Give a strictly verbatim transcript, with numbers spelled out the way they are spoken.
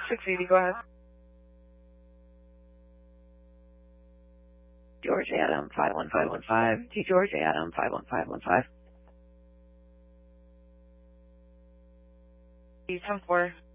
six eighty, go ahead. George Adam, five one five one five. T. George Adam, five one five one five. ten four.